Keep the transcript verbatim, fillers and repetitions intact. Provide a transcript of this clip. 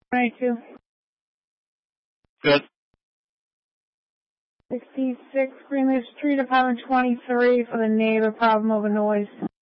twenty-two. Good. sixty-six Greenleaf Street, apartment twenty-three, for the neighbor, problem over noise.